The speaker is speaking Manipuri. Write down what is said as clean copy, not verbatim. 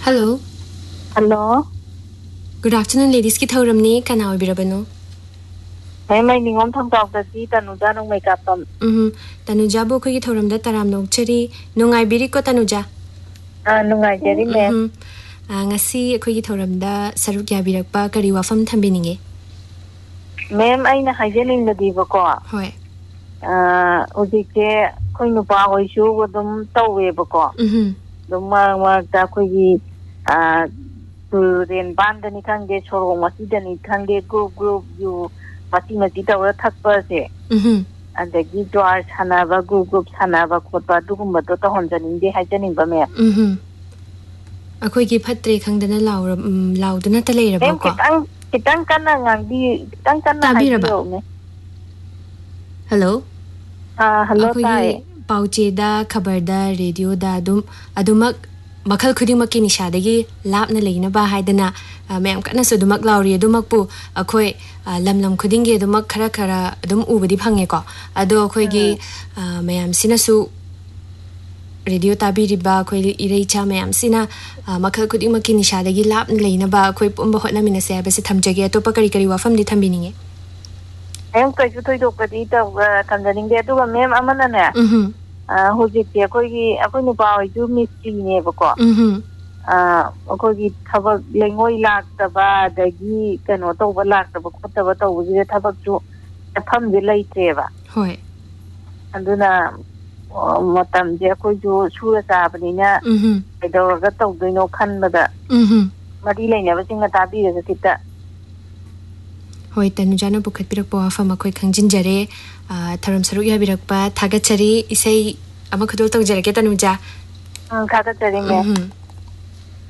Hello. Hello. Good afternoon, ladies. Ki thauramni kana oibirabano? May ningom thang talk da si Tanuja nung make up tom. Tanuja bo ko ki thauram da taram nok cheri nungai biri ko Tanuja. Nungai jeri ma'am. Ngasi ko ki thauram da saruk ya birakpa kari wafam thambininge. Ma'am aina haijening da di ba ko. Hoi. Ujike koi nupa hoi shu dum tawe ba ko. Dum ma ta koi ren banda ni khangde chorong masi da ni khangde group you mati ta wa thakpa se. Adagi dwar sanaba group sanaba khotpa dugumba to ta honjaning de haijening ba me. Akoi ki phatre khangdana laudana ta leiraba ko. Kitang kana ngangdi kitang kana haibiro me. Hello. Hello tai. Pauche da khabar da radio da adumak makhal khudimak ki nishadagi lapna leina ba haidana mayam kana so dumak lauri adumak pu akhoi lamlam khudinge adumak khara adum ubadi phange ko ado akhoi gi mayam sinasu radio tabi riba akhoi irei cha mayam sina makhal khudimak ki nishadagi lapna leina ba akhoi pumba hotna minase abase thamjage atopa kari wafam di thambininge em kai chu thoi dok di ta thamjaning de aduga mem amana ne hojik te akoi nu ba oi ju mystery ne ba ko akoi gi thabak lengoi lak ta ba dagi kano to ba lak ta ba khota ba to ji thabak chu pham ji lai tre ba hoi anduna matam je akoi ju sura ta ba ni na ai do ga to doi no khan ba da mari lai ne ba sing ta bi ga kita Hoi Tanujana bukhat pirak po afam akhoi khangjinjare tharam saruk ya birakpa thagachari isai ama khudol tawjarake Tanuja khagachari me